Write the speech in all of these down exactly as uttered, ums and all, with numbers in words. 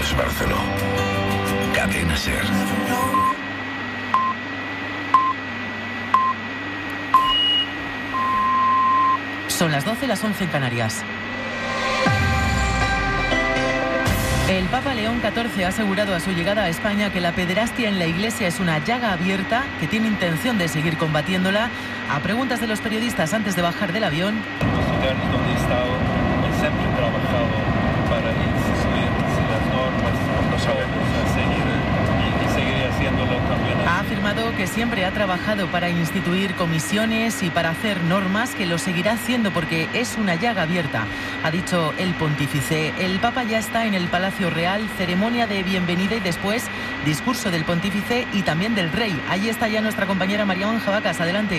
Lourdes Barceló. Cadena SER. Son las doce, las once en Canarias. El Papa León catorce ha asegurado a su llegada a España que la pederastia en la Iglesia es una llaga abierta, que tiene intención de seguir combatiéndola. A preguntas de los periodistas antes de bajar del avión, los lugares donde he estado, he siempre trabajado para insistir si las normas no sabemos seguir y, y seguiré haciéndolo también. Ha afirmado que siempre ha trabajado para instituir comisiones y para hacer normas, que lo seguirá haciendo porque es una llaga abierta. Ha dicho el pontífice. El Papa ya está en el Palacio Real, ceremonia de bienvenida y después discurso del pontífice y también del rey. Allí está ya nuestra compañera María Manja Vacas. Adelante.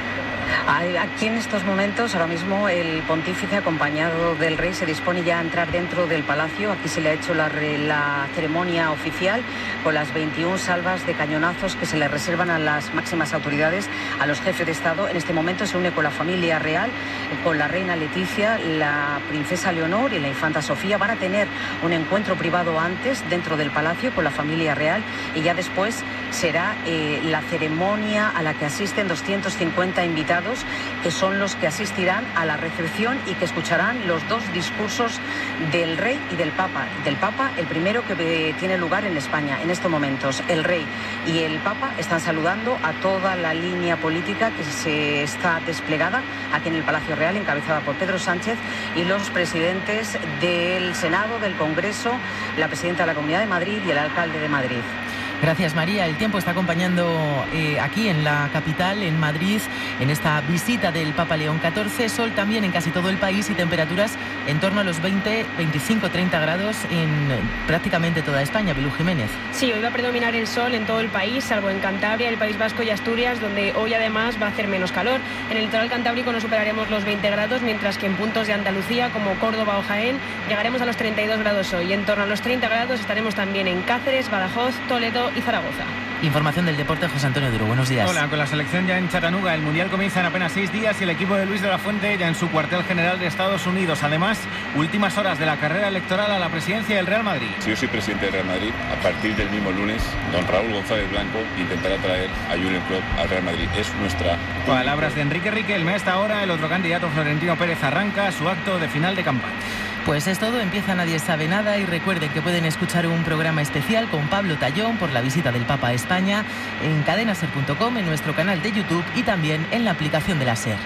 Aquí en estos momentos, ahora mismo, el pontífice acompañado del rey se dispone ya a entrar dentro del palacio. Aquí se le ha hecho la, la ceremonia oficial con las veintiuna salvas de cañonazos que se le reservan a las máximas autoridades, a los jefes de Estado. En este momento se une con la familia real, con la reina Leticia, la princesa Leonor y la infanta Sofía. Van a tener un encuentro privado antes dentro del palacio con la familia real y ya después será eh, la ceremonia a la que asisten doscientos cincuenta invitados, que son los que asistirán a la recepción y que escucharán los dos discursos del rey y del papa. Del papa, el primero que tiene lugar en España en estos momentos. El rey y el papa están saludando a toda la línea política que se está desplegada aquí en el Palacio Real, encabezada por Pedro Sánchez, y los presidentes del Senado, del Congreso, la presidenta de la Comunidad de Madrid y el alcalde de Madrid. Gracias, María. El tiempo está acompañando eh, aquí en la capital, en Madrid, en esta visita del Papa León catorce. Sol también en casi todo el país y temperaturas en torno a los veinte, veinticinco, treinta grados en prácticamente toda España. Bilú Jiménez. Sí, hoy va a predominar el sol en todo el país, salvo en Cantabria, el País Vasco y Asturias, donde hoy además va a hacer menos calor. En el litoral cantábrico no superaremos los veinte grados, mientras que en puntos de Andalucía, como Córdoba o Jaén, llegaremos a los treinta y dos grados hoy. Y en torno a los treinta grados estaremos también en Cáceres, Badajoz, Toledo y Zaragoza. Información del deporte, José Antonio Duro. Buenos días. Hola, con la selección ya en Chattanooga. El Mundial comienza en apenas seis días y el equipo de Luis de la Fuente ya en su cuartel general de Estados Unidos. Además, últimas horas de la carrera electoral a la presidencia del Real Madrid. Si yo soy presidente del Real Madrid, a partir del mismo lunes, don Raúl González Blanco intentará traer a Jürgen Klopp al Real Madrid. Es nuestra... Palabras de Enrique Riquelme. A esta hora, el otro candidato, Florentino Pérez, arranca su acto de final de campaña. Pues es todo, empieza Nadie Sabe Nada y recuerden que pueden escuchar un programa especial con Pablo Tallón por la visita del Papa a España en cadena ser punto com, en nuestro canal de YouTube y también en la aplicación de la SER.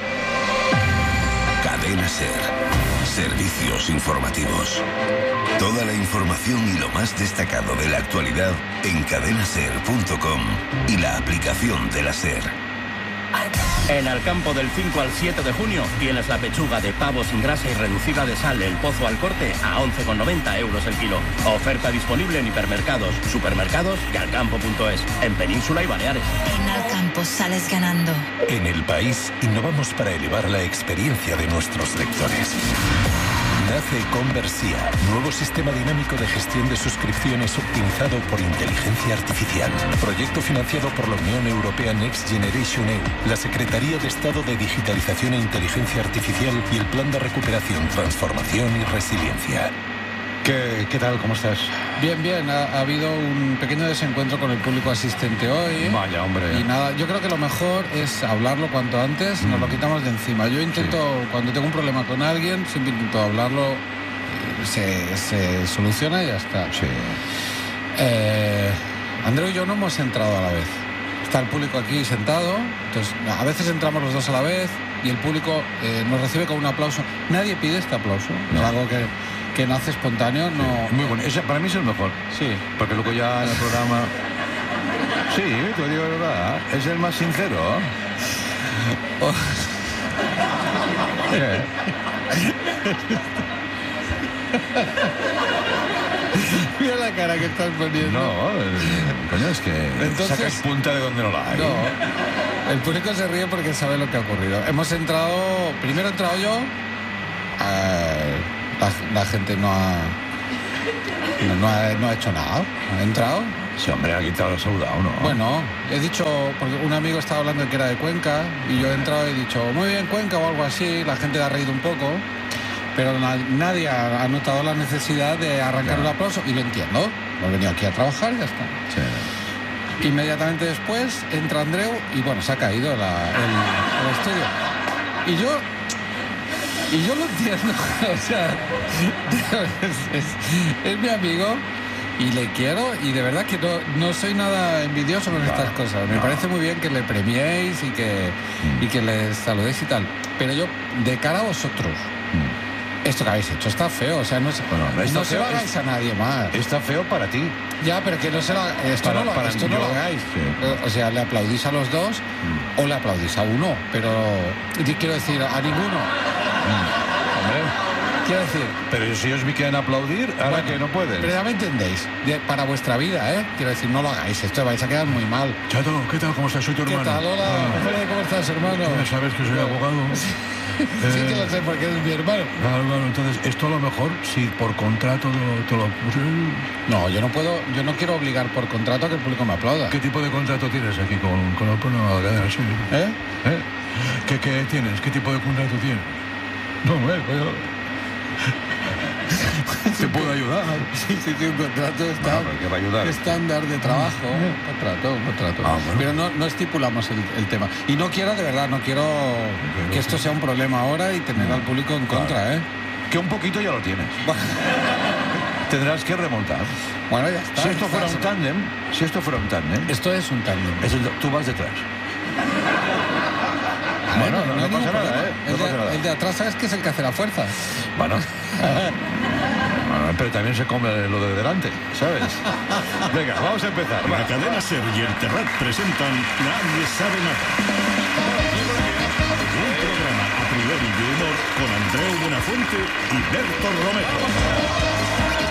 Cadena SER. Servicios informativos. Toda la información y lo más destacado de la actualidad en cadena ser punto com y la aplicación de la SER. En Alcampo del cinco al siete de junio tienes la pechuga de pavo sin grasa y reducida de sal El Pozo al corte a once con noventa euros el kilo. Oferta disponible en hipermercados, supermercados y alcampo punto es, en Península y Baleares. En Alcampo sales ganando. En el país innovamos para elevar la experiencia de nuestros lectores. Nace Conversia, nuevo sistema dinámico de gestión de suscripciones optimizado por inteligencia artificial. Proyecto financiado por la Unión Europea Next Generation E U, la Secretaría de Estado de Digitalización e Inteligencia Artificial y el Plan de Recuperación, Transformación y Resiliencia. ¿Qué, ¿Qué tal? ¿Cómo estás? Bien, bien. Ha, ha habido un pequeño desencuentro con el público asistente hoy. Vaya, hombre. Y nada, yo creo que lo mejor es hablarlo cuanto antes, mm. nos lo quitamos de encima. Yo intento, sí. cuando tengo un problema con alguien, siempre intento hablarlo, se, se soluciona y ya está. Sí. Eh, Andreu y yo no hemos entrado a la vez. Está el público aquí sentado, entonces a veces entramos los dos a la vez y el público eh, nos recibe con un aplauso. Nadie pide este aplauso, no. Es algo que... que nace espontáneo, no... Sí, muy bueno. Ese, para mí es el mejor. Sí. Porque luego ya en el programa... Sí, te lo digo de verdad. Es el más sincero. Oh. ¿Qué? Mira la cara que estás poniendo. No, el, coño, es que entonces, sacas punta de donde no la hay. No, el público se ríe porque sabe lo que ha ocurrido. Hemos entrado... Primero he entrado yo... Eh, La, la gente no ha, no, no ha no ha hecho nada. ¿Ha entrado? Sí, hombre, ha quitado el saludado, ¿no? Bueno, he dicho, porque un amigo estaba hablando de que era de Cuenca, y yo he entrado y he dicho, muy bien, Cuenca o algo así, la gente ha reído un poco, pero na- nadie ha, ha notado la necesidad de arrancar un aplauso, y lo entiendo. Hemos venido aquí a trabajar y ya está. Sí. Inmediatamente después entra Andreu y bueno, se ha caído la- el, el estudio. Y yo... Y yo lo entiendo, o sea, es, es, es mi amigo y le quiero, y de verdad que no, no soy nada envidioso con estas cosas. Me no. parece muy bien que le premiéis y que, Mm. y que les saludéis y tal. Pero yo, de cara a vosotros, Mm. esto que habéis hecho está feo, o sea, no, es- Bueno, no está no se feo, lo hagáis es- a nadie más. Está feo para ti. Ya, pero que no se lo haga- esto Para- no lo, para esto no yo, lo hagáis. sí. O sea, le aplaudís a los dos Mm. o le aplaudís a uno, pero y quiero decir, a ninguno. Hombre, Quiero decir, pero si ellos me quieren aplaudir, ahora bueno, que no pueden. pero ya me entendéis, de- para vuestra vida, ¿eh? Quiero decir, no lo hagáis, esto vais a quedar muy mal. Chato, ¿qué tal? ¿Cómo estás? Soy tu ¿Qué hermano. tal? Hola, Ah, hola, ¿cómo estás, hermano? ya sabes que soy abogado. Sí que lo sé, porque eres mi hermano. Claro, claro, entonces esto a lo mejor, si por contrato te lo, te lo puse... No, yo no puedo, yo no quiero obligar por contrato a que el público me aplauda. ¿Qué tipo de contrato tienes aquí con, con la no, la cadena? Sí. ¿Eh? ¿Eh? ¿Qué, ¿Qué tienes? ¿Qué tipo de contrato tienes? No, hombre, pues yo... ¿Te puedo ayudar? Sí, sí, sí, un contrato está, Bueno, pero ¿qué va a ayudar? estándar de trabajo. Un contrato, un contrato. Ah, bueno. Pero no, no estipulamos el, el tema. Y no quiero, de verdad, no quiero que esto sea un problema ahora y tener al público en contra, ¿eh? Que un poquito ya lo tienes. Tendrás que remontar. Bueno, ya está. Si esto fuera un Está- tándem, si esto fuera un tándem, Esto es un tándem. es el- tú vas detrás. Ah, Bueno, no, hay no ningún pasa nada, problema. ¿eh? No el, de, pasa nada. el de atrás, ¿sabes que es el que hace la fuerza? Bueno. Bueno, pero también se come lo de delante, ¿sabes? Venga, vamos a empezar. va. La cadena Ser y el Terrat presentan Nadie sabe nada. Un programa a priori de humor con Andreu Buenafuente y Berto Romero.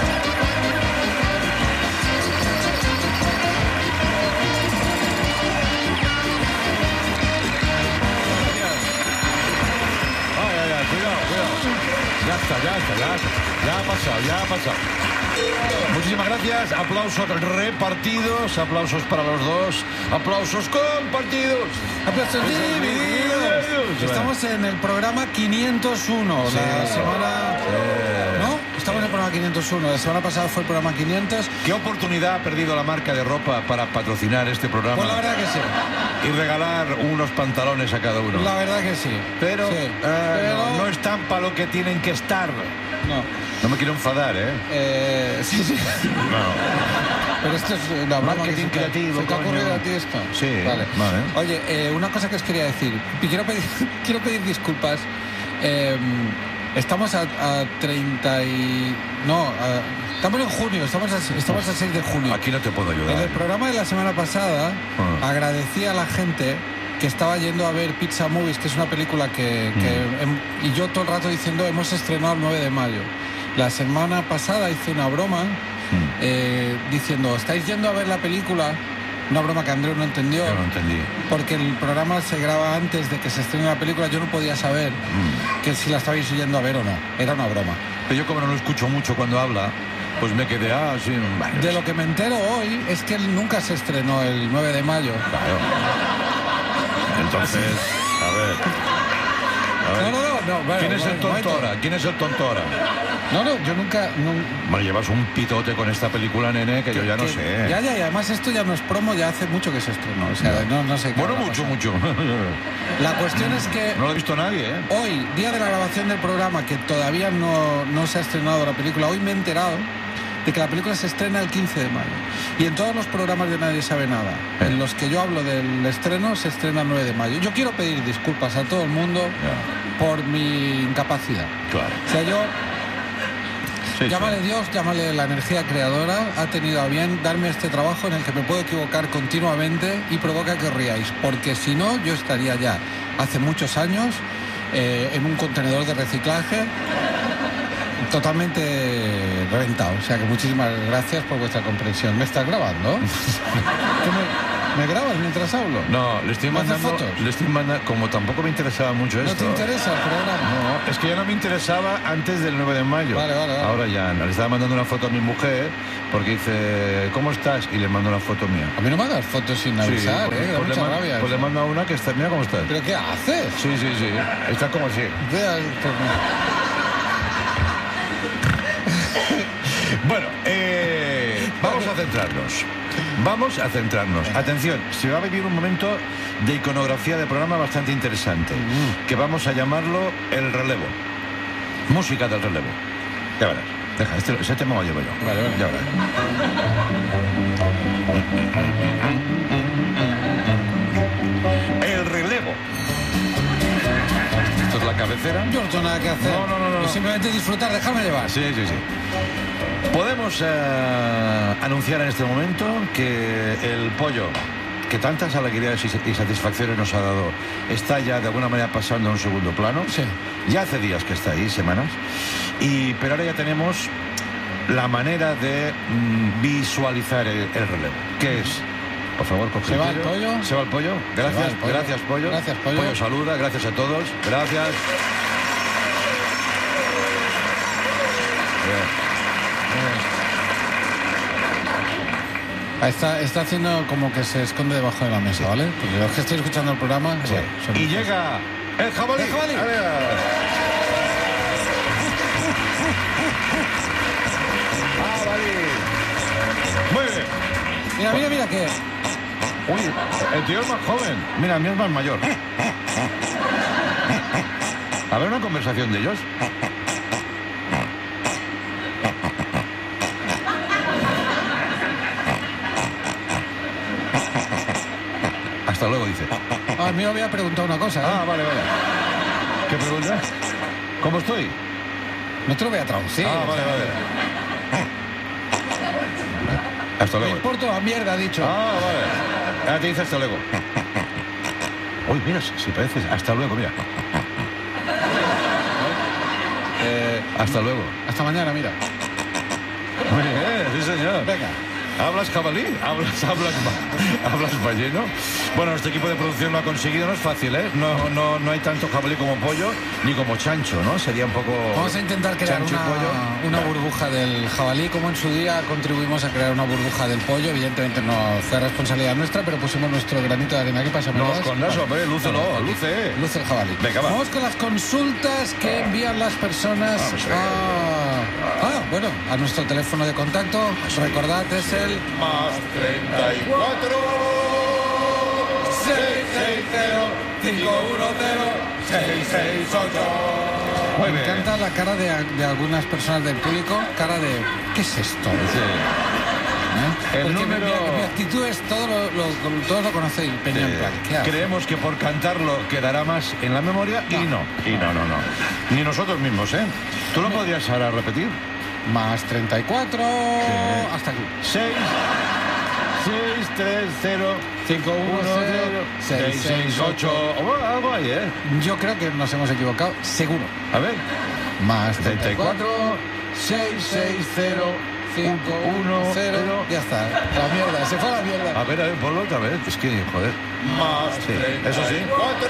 Ay, ay, ay, cuidado, cuidado. Ya está, ya está, ya está. Ya ha pasado, ya ha pasado. Muchísimas gracias. Aplausos repartidos, aplausos para los dos, aplausos compartidos. Aplausos divididos. Estamos en el programa quinientos uno. Sí. La semana... Sí. ¿No? Estamos en el programa quinientos uno. La semana pasada fue el programa quinientos. ¿Qué oportunidad ha perdido la marca de ropa para patrocinar este programa? Pues la verdad que sí. Y regalar unos pantalones a cada uno. La verdad que sí. Pero, Sí. ah, Pero- No, no están para lo que tienen que estar. No. No me quiero enfadar, ¿eh? Eh, sí, sí. No. Pero esto es una broma Marketing que se te- creativo, ¿Se te ha coño. ocurrido a ti esto? Sí, Vale. vale. Oye, eh, una cosa que os quería decir. Y quiero pedir, quiero pedir disculpas. Eh, estamos a, a treinta y... No, a- estamos en junio. Estamos a, estamos a seis de junio. Aquí no te puedo ayudar. En el programa de la semana pasada Ah. agradecí a la gente que estaba yendo a ver Pizza Movies, que es una película que... que Mm. em- y yo todo el rato diciendo, hemos estrenado el nueve de mayo. La semana pasada hice una broma Mm. eh, diciendo, ¿estáis yendo a ver la película? Una broma que Andreu no entendió. Yo no entendí. Porque el programa se graba antes de que se estrene la película. Yo no podía saber Mm. que si la estabais yendo a ver o no. Era una broma. Pero yo como no lo escucho mucho cuando habla, pues me quedé, ah, sí, vale. De lo que me entero hoy es que él nunca se estrenó el nueve de mayo. Claro. Entonces, a ver. A ver. No, no, no. no, bueno, ¿Quién es el bueno, un tontora? ¿Quién es el tontora? No, no, yo nunca... no- Me llevas un pitote con esta película, nene, que yo ya no que- sé. Ya, ya, y además esto ya no es promo, ya hace mucho que se estrenó. O sea, no, no sé qué Bueno, habrá mucho, pasado. mucho. La cuestión es que No lo ha visto nadie, ¿eh? hoy, día de la grabación del programa, que todavía no, no se ha estrenado la película, hoy me he enterado de que la película se estrena el quince de mayo. Y en todos los programas de Nadie Sabe Nada, Eh. en los que yo hablo del estreno, se estrena el nueve de mayo. Yo quiero pedir disculpas a todo el mundo Ya, por mi incapacidad. claro. O sea, yo... Sí, Llámale sí. Dios, llámale la energía creadora, ha tenido a bien darme este trabajo en el que me puedo equivocar continuamente y provoca que os riáis, porque si no, yo estaría ya hace muchos años eh, en un contenedor de reciclaje totalmente reventado. O sea que muchísimas gracias por vuestra comprensión. ¿Me estás grabando? ¿Qué me, ¿Me grabas mientras hablo? No, le estoy ¿Me haces mandando, fotos? le estoy mandando, como tampoco me interesaba mucho ¿No esto. te interesa el programa? No, es que ya no me interesaba antes del nueve de mayo. Vale, vale, vale. Ahora ya no. Le estaba mandando una foto a mi mujer porque dice, ¿cómo estás? Y le mando una foto mía. A mí no me hagas fotos sin avisar, pues, ¿eh? Da pues le mucha man- rabia. pues le eso. mando a una que está, mira cómo estás. ¿Pero qué haces? Sí, sí, sí. Está como así. Vea, pues, Bueno, eh, vamos a centrarnos. Vamos a centrarnos. Atención, se va a vivir un momento de iconografía de programa bastante interesante, que vamos a llamarlo el relevo. Música del relevo. Ya verás. Deja, este, ese tema lo llevo yo. Vale, vale. Ya verás. El relevo. Esto es la cabecera. Yo no tengo nada que hacer. No, no, no, no. Yo simplemente disfrutar, dejarme llevar. Sí, sí, sí. Podemos eh, anunciar en este momento que el pollo, que tantas alegrías y satisfacciones nos ha dado, está ya de alguna manera pasando a un segundo plano. Sí. Ya hace días que está ahí, semanas. Y, pero ahora ya tenemos la manera de mm, visualizar el, el relevo. ¿Qué es? Por favor, coge ¿Se va el pollo? ¿Se va el pollo? Gracias, el pollo. gracias, pollo. Gracias, pollo. Pollo saluda, gracias a todos. Gracias. Está, está haciendo como que se esconde debajo de la mesa, ¿vale? Porque los que estoy escuchando el programa... Sí. Bueno, son Y muchos. llega el jabalí. ¡El jabalí! Jabalí. Muy bien. Mira, mira, mira que... Uy, el tío es más joven. Mira, el mío es más mayor. A ver una conversación de ellos. Hasta luego, dice. Ah, a mí me había preguntado una cosa, ¿eh? Ah, vale, vale. ¿Qué pregunta? ¿Cómo estoy? No te lo voy a traducir. Ah, vale, vale. Hasta Me luego. importa la mierda, ha dicho. Ah, vale. Ahora te dice hasta luego. Uy, mira, si, si pareces. Hasta luego, mira. Eh, Hasta luego. hasta mañana, mira. Muy bien, sí, señor. Venga. ¿Hablas jabalí? ¿Hablas, hablas, ba- hablas balleno? Bueno, nuestro equipo de producción lo ha conseguido, no es fácil, ¿eh? No, no, no hay tanto jabalí como pollo, ni como chancho, ¿no? Sería un poco... Vamos a intentar crear chancho y una, pollo. una Claro. burbuja del jabalí, como en su día contribuimos a crear una burbuja del pollo. Evidentemente no fue responsabilidad nuestra, pero pusimos nuestro granito de arena. ¿Qué pasa, No Marías? escondas, hombre, lúcelo, Vale, luce. Luce el jabalí. Venga, va. Vamos con las consultas que envían las personas Vamos a a... Ah, bueno, a nuestro teléfono de contacto. Recordad, es el... Más treinta y cuatro, seis seis cero, cinco uno cero, seis seis ocho. Muy Me bien. encanta la cara de, de algunas personas del público, cara de ¿qué es esto? Sí. ¿Eh? El Porque mi- número- mi, mi actitud es todo lo, lo- todos lo conocéis, Peña en plan, ¿qué hace? Creemos que por cantarlo quedará más en la memoria y no. Y no, no, no. Ni nosotros mismos, ¿eh? ¿Tú lo podrías ahora repetir? Más treinta y cuatro, hasta aquí. seis, seis, tres, cero, cinco uno cero, seis, seis, ocho. Algo ahí, ¿eh? Yo creo que nos hemos equivocado, seguro. A ver. Más treinta y cuatro, seis seis cero, cinco uno cero. Ya está, la mierda, se fue a la mierda. A ver, a ver, ponlo otra vez. Es que, joder. Más Sí, eso sí.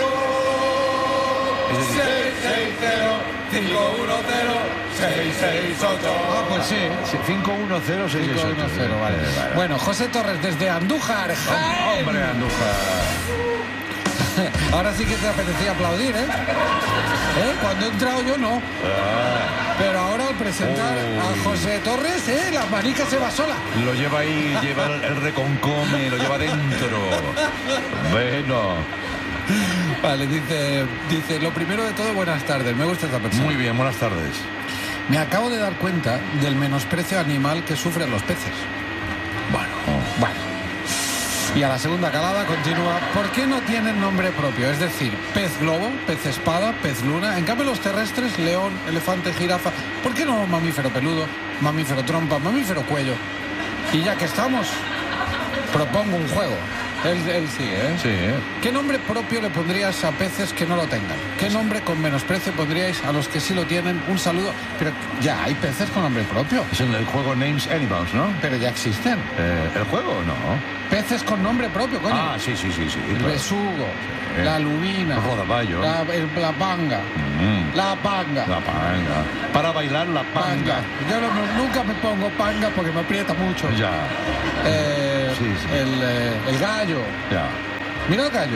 Eso sí. seis seis cero, cinco uno cero, seis seis ocho. Ah, pues sí. Sí, cinco uno cero, seis seis cinco ocho. uno cero, vale. Eh, vale. Bueno, José Torres desde Andújar, Jaén. Hombre, Andújar. Ahora sí que te apetecía aplaudir, ¿eh? ¿Eh? Cuando he entrado yo no. Ah, Pero ahora al presentar Uy. a José Torres, ¿eh? La manica se va sola. lo lleva ahí, lleva el, el reconcome, lo lleva dentro. Bueno, Vale, dice, dice, lo primero de todo, buenas tardes. Me gusta esta persona. muy bien, buenas tardes. Me acabo de dar cuenta del menosprecio animal que sufren los peces. Bueno, Bueno. Y a la segunda calada continúa. ¿Por qué no tienen nombre propio? Es decir, pez globo, pez espada, pez luna. En cambio los terrestres, león, elefante, jirafa. ¿Por qué no mamífero peludo, mamífero trompa, mamífero cuello? Y ya que estamos, propongo un juego. Él, él sigue, ¿eh? sí, ¿eh? ¿Qué nombre propio le pondrías a peces que no lo tengan? ¿Qué nombre con menosprecio pondríais a los que sí lo tienen? Un saludo. Pero ya hay peces con nombre propio. Es el, el juego Names Animals, ¿no? Pero ya existen. Eh, ¿El juego no? Peces con nombre propio, coño. Ah, sí, sí, sí, sí. El claro. besugo, Sí. la lubina, El rodaballo. la, el- la panga, Mm, la panga, La panga. Para bailar la panga. panga. Yo no- nunca me pongo panga porque me aprieta mucho. Ya, Eh, Sí, sí. El, eh, el gallo. ya. Mira el gallo.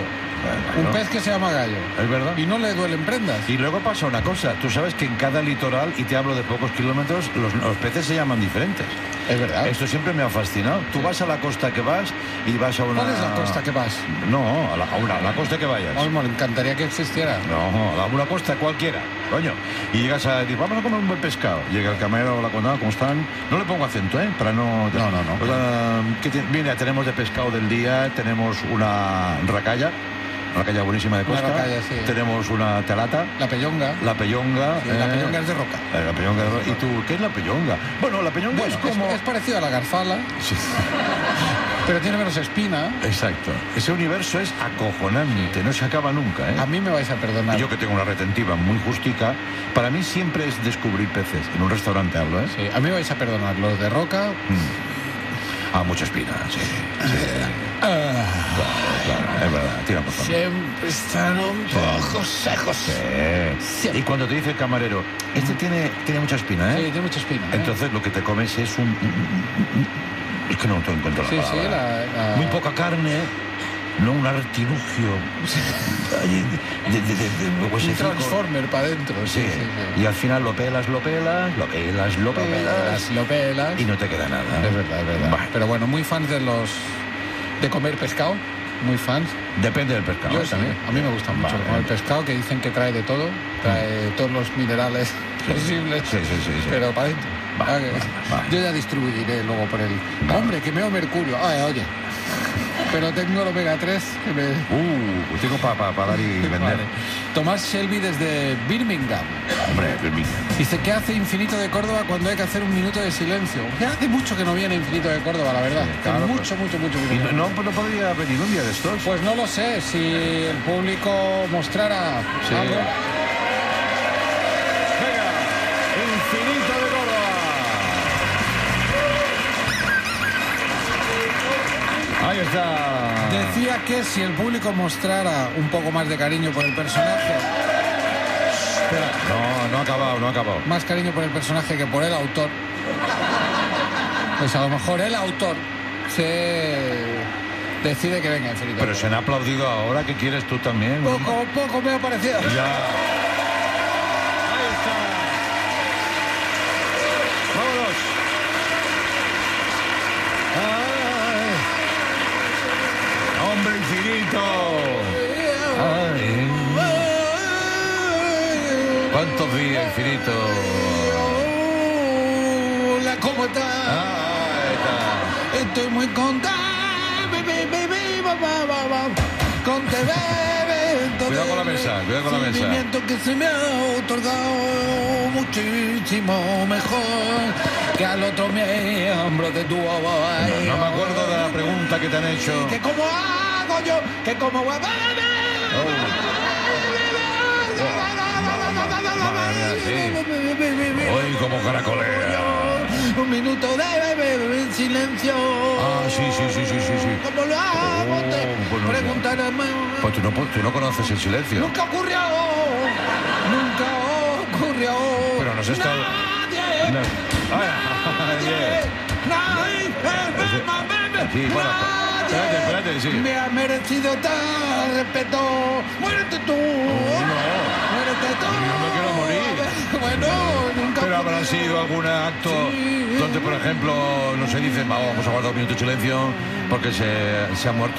Un pez que se llama gallo. Es verdad. Y no le duelen prendas. Y luego pasa una cosa, tú sabes que en cada litoral, y te hablo de pocos kilómetros, los, los peces se llaman diferentes. Es verdad. Esto siempre me ha fascinado. Tú vas a la costa que vas y vas a una... ¿Cuál es la costa que vas? No, a la, a una, a la costa que vayas. Oh, me encantaría que existiera. No, a una costa cualquiera, coño. Y llegas a decir, vamos a comer un buen pescado. Llega el camarero o la condada, ¿cómo están? No le pongo acento, ¿eh? Para no... No, no, no. O sea, ¿qué te- Mira, tenemos de pescado del día, tenemos una racalla, una racalla buenísima de Una costa. racalla, sí. Tenemos una telata. La pellonga. La pellonga. Sí, la pellonga es de roca. Eh, La pellonga de roca. ¿Y tú qué es la pellonga? Bueno, la pellonga Bueno, es como... es, es parecido a la garfala, Sí. pero tiene menos espina. Exacto. Ese universo es acojonante, no se acaba nunca, ¿eh? A mí me vais a perdonar. Y yo que tengo una retentiva muy justica, para mí siempre es descubrir peces. En un restaurante hablo, ¿eh? Sí, a mí me vais a perdonar. Los de roca... Ah, mucha espina, sí. sí. Ah, Claro, claro, es verdad. Tira, por favor. siempre están un poco secos. Sí. Y cuando te dice el camarero, este tiene, tiene mucha espina, Sí, ¿eh? tiene mucha espina. ¿eh? Entonces lo que te comes es un... Es que no te encuentro la Sí, sí, palabra. la- la- Muy poca carne, no un artilugio. Ahí, de, de, de, de, de un huesecico. transformer para adentro. Sí, Sí. sí, sí. Y al final lo pelas, lo pelas, lo pelas, lo Lo pelas. pelas, lo pelas. Y no te queda nada. Es verdad, es verdad. Bueno. Pero bueno, muy fans de los... de comer pescado. Muy fans. Depende del pescado. Yo ¿eh? sí, También. a mí me gusta mucho Vale. comer el pescado, que dicen que trae de todo, trae todos los minerales posibles, Sí, sí, sí, sí. pero para adentro. Vale, Ah, que- vale, vale. Yo ya distribuiré luego por el... Vale. Hombre, que meo mercurio. Ay, oye. Pero tengo el omega tres que me... Uh, tengo para pa, pa dar y vender. Vale. Tomás Shelby desde Birmingham. Hombre, permite. Dice, ¿qué hace Infinito de Córdoba cuando hay que hacer un minuto de silencio? Ya hace mucho que no viene Infinito de Córdoba, la verdad. Sí, Hace claro, mucho, mucho, mucho, mucho. ¿Y no, no, no podría venir un día de estos? Pues no lo sé, si el público mostrara Sí. algo. Venga, Infinito de Córdoba. Ahí está. Decía que si el público mostrara un poco más de cariño por el personaje, Espera. No, no ha acabado, no ha acabado. más cariño por el personaje que por el autor, pues a lo mejor el autor se decide que venga Infinito. Pero se han aplaudido ahora, ¿qué quieres tú también? Poco, poco me ha parecido. Ya. Ahí está. Vámonos. Ay. Hombre infinito. Ay. ¿Cuántos días, infinito? Hola, ¿cómo estás? Ahí está. Estoy muy contento. Con te bebe. Cuidado con la mesa, cuidado con la mesa. Sentimiento que se me ha otorgado muchísimo mejor que al otro miembro de tu No, no me acuerdo de la pregunta que te han hecho. Que cómo hago yo, que cómo voy a... Hoy como caracolea. Un minuto de bebé en silencio. Ah, sí, sí, sí, sí, sí, sí. ¿Cómo lo hago? Oh, Te pues no sé. preguntarme. Pues tú no, tú no conoces el silencio. Nunca ocurrió. Nunca ocurrió. Pero nos está... Nadie. No. Ay, Nadie. Nadie. Sí, bueno, espérate, espérate, sí. Me ha merecido tal respeto. Muérete tú. Muérete tú. Yo me quiero morir. Bueno, nunca. Pero habrá sido algún acto Sí. donde, por ejemplo, no se dice, "Va, vamos a guardar un minuto de silencio porque se, se ha muerto.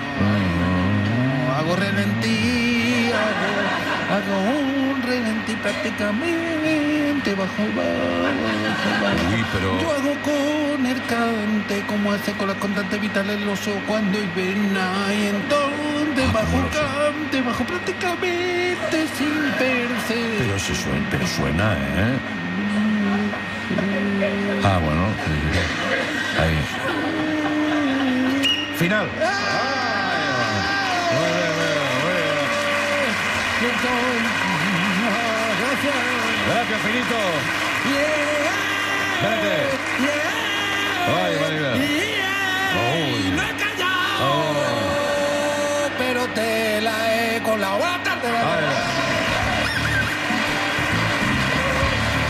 Hago relentí, hago, hago un relentí prácticamente bajo el bajo. Uy, pero... Yo hago con el cante como hace con las constantes vitales el oso cuando hibernea y entonces bajo el cante, bajo prácticamente sin percer. Pero si suena, pero suena, ¿eh? Ah, bueno. Ahí. Final. Gracias. Gracias, Finito. Espérate. Ay, Maribel. Uy. No he callado, pero te la he colado. Buenas tardes. Vale,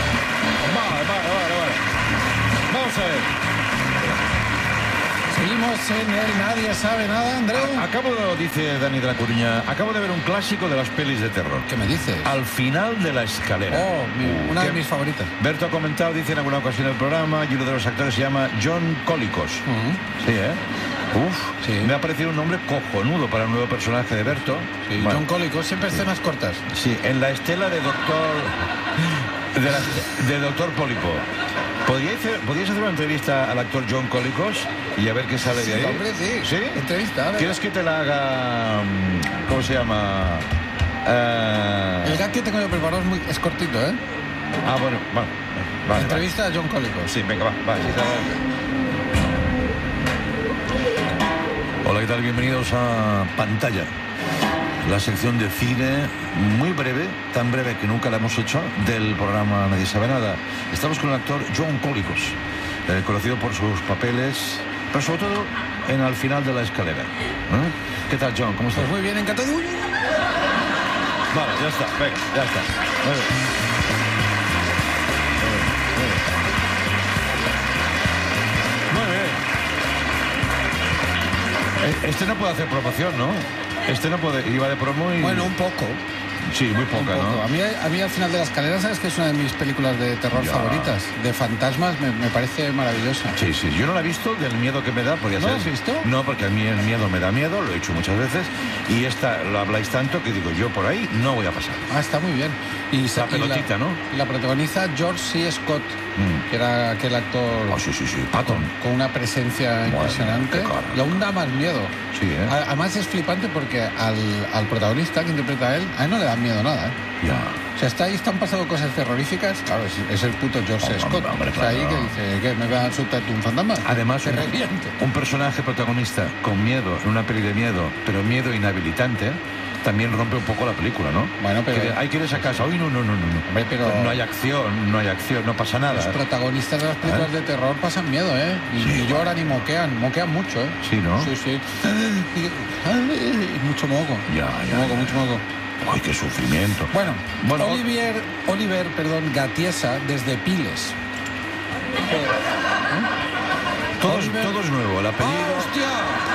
vale, vale, vale. Vamos a ver. Seguimos Estamos en el Nadie Sabe Nada, Andreu. Acabo de, dice Dani de la Coruña, acabo de ver un clásico de las pelis de terror. ¿Qué me dices? Al final de la escalera. Oh, mi, una ¿Qué? de mis favoritas. Berto ha comentado, dice en alguna ocasión el programa, y uno de los actores se llama John Colicos. Uh-huh. Sí, ¿eh? Uf, sí. Me ha parecido un nombre cojonudo para un nuevo personaje de Berto. Sí, bueno. John Colicos, siempre escenas sí. cortas. Sí, en la estela de Doctor... de, la, de Doctor Pólipo. ¿Podríais hacer, ¿Podríais hacer una entrevista al actor John Colicos y a ver qué sale de ahí? Sí, hombre, sí. ¿Sí? Entrevista. ¿Verdad? ¿Quieres que te la haga... ¿Cómo se llama? Uh... El gag que tengo yo preparado es, muy, es cortito, ¿eh? Ah, bueno, vale. vale entrevista vale. a John Colicos. Sí, venga, va. va sí, Hola, ¿qué tal? Bienvenidos a Pantalla. La sección de cine muy breve, tan breve que nunca la hemos hecho, del programa Nadie Sabe Nada. Estamos con el actor John Colicos, eh, conocido por sus papeles, pero sobre todo en Al final de la escalera. ¿Eh? ¿Qué tal, John? ¿Cómo estás? Pues muy bien, encantado. Uy. Vale, ya está, venga, ya está. Muy bien. Muy bien. Este no puede hacer promoción, ¿no? Este no puede, iba de promo y... Bueno, un poco. Sí, muy poca, poco. ¿no? A mí, a mí Al final de la escalera, ¿sabes que es una de mis películas de terror ya. favoritas? De fantasmas, me, me parece maravillosa. Sí, sí, yo no la he visto, del miedo que me da, podría ¿No ser. la has visto? No, porque a mí el miedo me da miedo, lo he hecho muchas veces, y esta lo habláis tanto que digo, yo por ahí no voy a pasar. Ah, está muy bien. Y la pelotita, y la, ¿no? Y la protagoniza George C. Scott, mm. que era aquel actor... Oh, sí, sí, sí, Patton. Con, con una presencia bueno, impresionante. Y aún da más miedo. Sí, ¿eh? Además es flipante porque al, al protagonista que interpreta a él, a él no le da miedo nada, ¿eh? Ya. O sea, está ahí, están pasando cosas terroríficas. Claro, es, es el puto George hombre, Scott. Hombre, o sea, ahí que dice, ¿qué? ¿Me va a soltar un fantasma? Además, un, reviente. un personaje protagonista con miedo, en una peli de miedo, pero miedo inhabilitante, también rompe un poco la película, ¿no? Bueno, pero... Que, hay que ir a casa. Hoy no, no, no, no. Hombre, pero... No hay acción, no hay acción, no pasa nada. Los protagonistas de las películas ¿Eh? de terror pasan miedo, ¿eh? Y, sí, y lloran y moquean, moquean mucho, ¿eh? Sí, ¿no? Sí, sí. Y mucho moco. Ya, ya. Moco, ya. mucho moco. ¡Ay, qué sufrimiento! Bueno, bueno Oliver, Oliver perdón, Gatiesa, desde Piles. ¿Eh? Todo, es, todo es nuevo, el apellido... ¡Ah, hostia!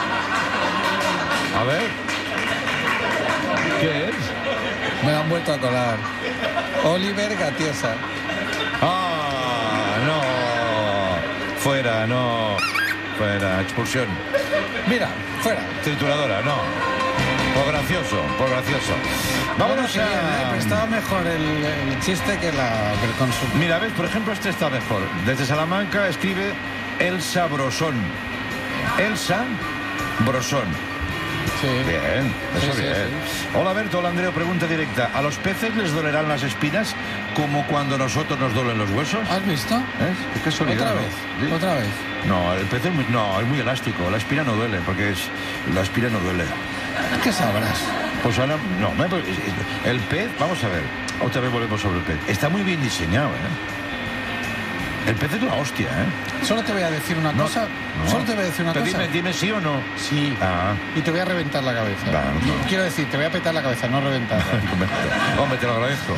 A ver... ¿Qué es? Me lo han vuelto a colar. Oliver Gatiesa. ¡Ah, no! Fuera, no. Fuera, expulsión. Mira, fuera. Trituradora, no. Por gracioso, por gracioso. Vámonos bueno, a... bien, ¿eh? Pues estaba mejor el, el chiste que la que el consumo. Mira, ves, por ejemplo, este está mejor. Desde Salamanca escribe Elsa Brosón. Elsa Brosón. Sí. Bien, eso sí, bien. Sí, sí. Hola, Berto, hola, Andreo, pregunta directa. ¿A los peces les dolerán las espinas como cuando a nosotros nos duelen los huesos? ¿Has visto? ¿Eh? ¿Qué solidario? ¿Otra vez? ¿Sí? ¿Otra vez? No, el pez es muy, no, es muy elástico. La espina no duele, porque es, la espina no duele. ¿Qué sabrás? Pues ahora, no, el pez, vamos a ver, otra vez volvemos sobre el pez. Está muy bien diseñado, ¿eh? El pez es la hostia, ¿eh? Solo te voy a decir una no, cosa. No. Solo te voy a decir una Pero cosa. Dime, dime sí o no. Sí. Ah. Y te voy a reventar la cabeza. No, no. Quiero decir, te voy a petar la cabeza, no reventarla. Hombre, te lo agradezco.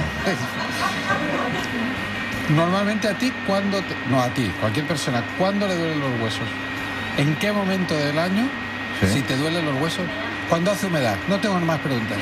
Normalmente a ti, ¿cuándo te... No, a ti, cualquier persona, ¿cuándo le duelen los huesos? ¿En qué momento del año, ¿sí? Si te duelen los huesos? ¿Cuándo hace humedad? No tengo más preguntas.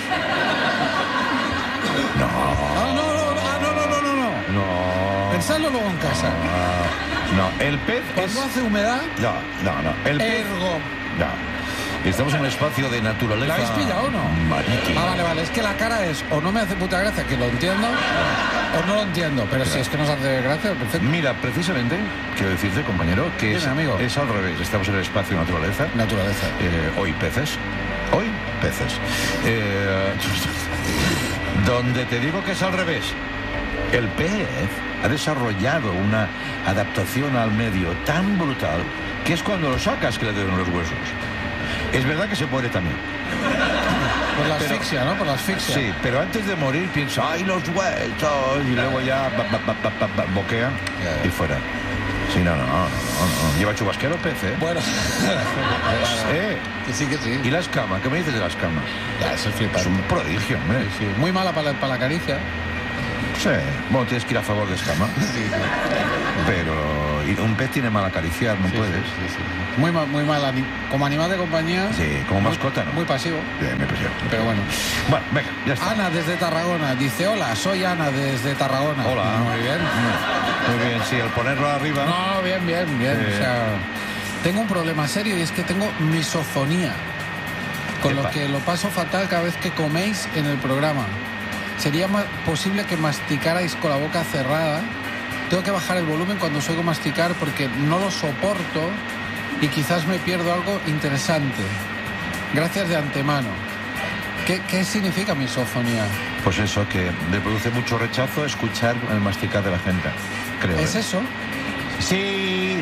No. Ah, no, no, no, no, no, no, no. No. Pensadlo luego en casa. No, no. El pez ¿Cuándo es... hace humedad? No, no, no. El pez... Ergo. No. Estamos en un espacio de naturaleza. ¿La habéis pillado o no? Marítima. Ah, vale, vale. Es que la cara es o no me hace puta gracia, que lo entiendo, o no lo entiendo. Pero claro. Si es que nos hace gracia, perfecto. Mira, precisamente, quiero decirte, compañero, que es, amigo. es al revés. Estamos en el espacio de naturaleza. Naturaleza. Eh, hoy peces. Hoy peces. Eh, donde te digo que es al revés. El pez ha desarrollado una adaptación al medio tan brutal que es cuando lo sacas que le duelen los huesos. Es verdad que se muere también. Por la pero, asfixia, ¿no? Por la asfixia. Sí, pero antes de morir piensa, ¡ay, los huesos! Y luego ya ba, ba, ba, ba, ba, boquea yeah. y fuera. Sí, no, no, no, no, no. Lleva chubasquero pez, ¿eh? Bueno. ¿Eh? Que sí, que sí. ¿Y la escama? ¿Qué me dices de la escama? Ya, eso es flipante. Es un prodigio, hombre. Sí, sí. Muy mala para la, para la caricia. Sí. Bueno, tienes que ir a favor de escama. Sí, sí. Pero un pez tiene mal acariciar, no sí, puedes. Sí, sí, sí. Muy mal, muy mal. Como animal de compañía. Sí, como mascota, ¿no? Muy pasivo. Sí, muy pasivo. Pero bueno. Bueno, venga, ya está. Ana desde Tarragona dice: hola, soy Ana desde Tarragona. Hola. Muy bien. Muy bien, sí, al ponerlo arriba. No, bien, bien, bien. Eh. O sea, tengo un problema serio y es que tengo misofonía. Con lo que lo paso fatal cada vez que coméis en el programa. Sería más posible que masticarais con la boca cerrada. Tengo que bajar el volumen cuando os oigo masticar porque no lo soporto y quizás me pierdo algo interesante. Gracias de antemano. ¿Qué, qué significa misofonía? Pues eso, que le produce mucho rechazo escuchar el masticar de la gente, creo. ¿Es ¿eh? eso? Sí.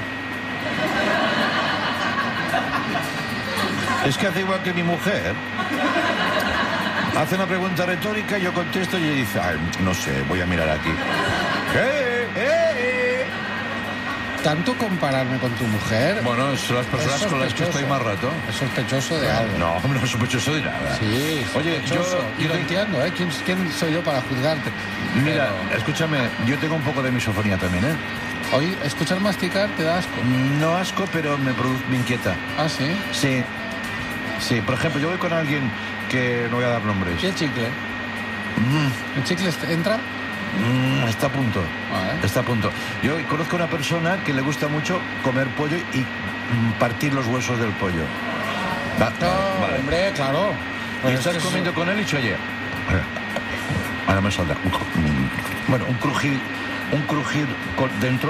Es que hace igual que mi mujer. Hace una pregunta retórica, yo contesto y ella dice, ay, no sé, voy a mirar aquí. ¿Qué? ¿Eh? ¿Tanto compararme con tu mujer? Bueno, son las personas con las que estoy más rato. Es sospechoso de algo. No, no es sospechoso de nada. Sí, oye, yo, y yo lo te... entiendo, ¿eh? ¿Quién, ¿Quién soy yo para juzgarte? Mira, Pero... escúchame, yo tengo un poco de misofonía también, ¿eh? Oye, escuchar masticar te da asco. No asco, pero me, produce, me inquieta. ¿Ah, sí? Sí. Sí, por ejemplo, yo voy con alguien que no voy a dar nombres. ¿Y el chicle? Mm. ¿El chicle entra? Mm, está a punto. Vale. Está a punto. Yo conozco a una persona que le gusta mucho comer pollo y mm, partir los huesos del pollo. Va, No, vale. hombre, claro. Y Pues estás es que comiendo eso... con él y dicho, oye, ahora me saldrá. Bueno, un crujir, un crujir con dentro.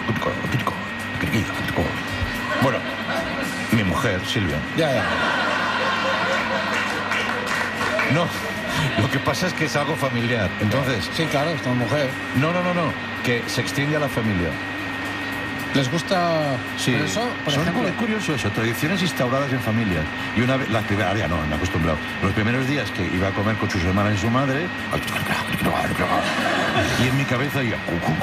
Bueno, mi mujer, Silvia. Ya, ya. No, lo que pasa es que es algo familiar. Entonces. Sí, claro, es tu mujer. No, no, no, no. Que se extiende a la familia. ¿Les gusta Sí, por eso? Por son ejemplo, es curioso eso, tradiciones instauradas en familia. Y una vez, las primeras, ahora ya no, me he acostumbrado. Los primeros días que iba a comer con sus hermanas y su madre, y en mi cabeza iba,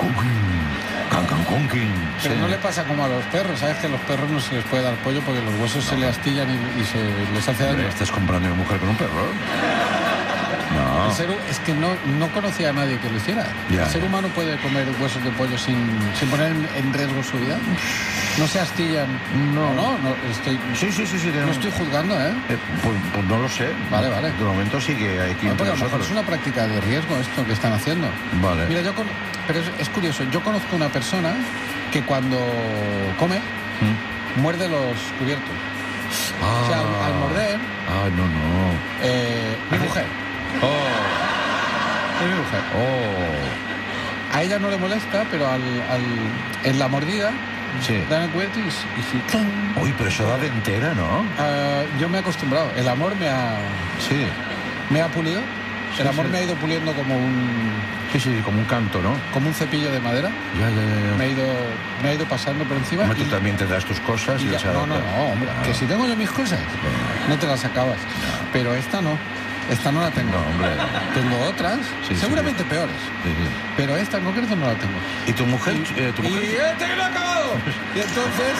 pero no le pasa como a los perros, ¿sabes? Que a los perros no se les puede dar pollo porque los huesos no. se le astillan y, y se les hace daño. ¿Estás comprando una mujer con un perro? No. El ser, es que no, no conocía a nadie que lo hiciera. Ya. ¿El ser humano puede comer huesos de pollo sin, sin poner en, en riesgo su vida? ¿No se astillan? No. No, no, estoy... Sí, sí, sí, sí. No estoy juzgando, ¿eh? eh pues, pues no lo sé. Vale, vale. De momento sí que hay que... No, porque a lo mejor es una práctica de riesgo esto que están haciendo. Vale. Mira, yo con... pero es, es curioso, yo conozco una persona que cuando come, ¿Mm? muerde los cubiertos. Ah. O sea, al, al morder... Ah, no, no. Eh, mi mujer. Oh. Es mi mujer. Oh. A ella no le molesta, pero al, al, en la mordida sí. dan el cubierto y, y sí. Uy, pero eso da de entera, ¿no? Uh, yo me he acostumbrado. El amor me ha... Sí. Me ha pulido. Sí, el amor sí. me ha ido puliendo como un... Sí, sí, como un canto, ¿no? Como un cepillo de madera. Ya, ya, ya. ya. Me, ha ido, me ha ido pasando por encima. Hombre, y, tú también te das tus cosas y, y ya, les No, no, no, hombre. Ah. Que si tengo yo mis cosas, no, no te las acabas. No. Pero esta no. Esta no la tengo. No, hombre. Tengo otras, sí, seguramente sí. peores. Sí, sí. Pero esta en concreto no la tengo. ¿Y tu mujer? Y, eh, ¿tu mujer? y este que no ha acabado. Y entonces...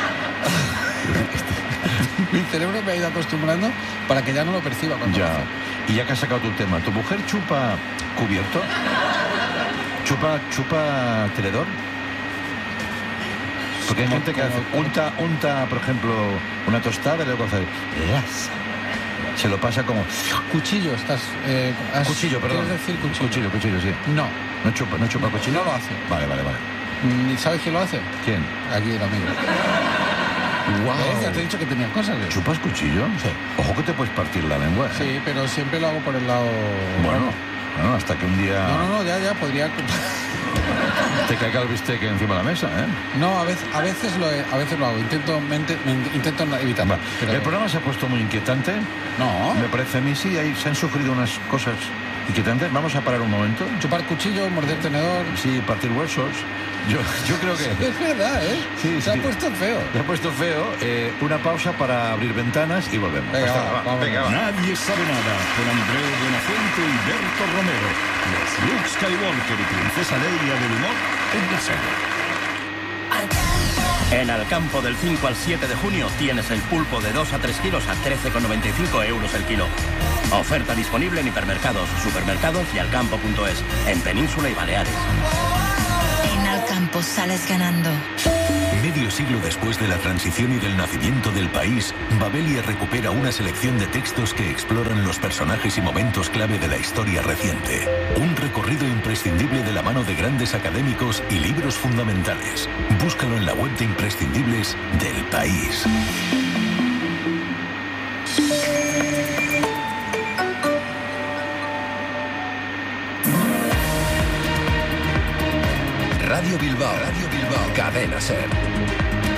mi cerebro me ha ido acostumbrando para que ya no lo perciba cuando Ya. lo hace. Y ya que has sacado tu tema, ¿tu mujer chupa cubierto? ¿Chupa, chupa tenedor? Porque hay ¿Cómo, gente que cómo, hace, cómo? unta, unta, por ejemplo, una tostada y luego hace... las. Se lo pasa como... Cuchillo, estás... Eh, has, Cuchillo, perdón. ¿Quieres decir cuchillo? Cuchillo, cuchillo, sí. No. ¿No chupa, no chupa cuchillo? No lo hace. Vale, vale, vale. ¿Y sabes quién lo hace? ¿Quién? Aquí el amigo. Wow. ¿Ves? Ya te he dicho que tenía cosas. ¿eh? ¿Chupas cuchillo? Sí. Ojo que te puedes partir la lengua. ¿eh? Sí, pero siempre lo hago por el lado... Bueno, bueno, hasta que un día... No, no, no, ya, ya, podría... te caiga el bistec encima de la mesa, ¿eh? No, a veces, a veces, lo, he, a veces lo hago. Intento, mente, me, intento evitarlo. Vale. Pero... El programa se ha puesto muy inquietante. No. Me parece a mí, sí, ahí se han sufrido unas cosas inquietantes. Vamos a parar un momento. Chupar cuchillo, morder tenedor. Sí, partir huesos. Yo, yo creo que... Es verdad, ¿eh? Sí, se sí. ha puesto feo. Se ha puesto feo. Eh, una pausa para abrir ventanas y volvemos. Venga, Hasta va, ahora, va. vamos. Venga, va. Nadie sabe nada con Andreu Buenafuente y Berto Romero. Los Luke Skywalker y Princesa Leia del humor en la serie. En Alcampo del cinco al siete de junio tienes el pulpo de dos a tres kilos a trece con noventa y cinco euros el kilo. Oferta disponible en hipermercados, supermercados y alcampo punto es, en Península y Baleares. En Alcampo sales ganando. Medio siglo después de la transición y del nacimiento del país, Babelia recupera una selección de textos que exploran los personajes y momentos clave de la historia reciente. Un recorrido imprescindible de la mano de grandes académicos y libros fundamentales. Búscalo en la web de imprescindibles del País. Radio Bilbao, Radio Bilbao, Cadena Ser.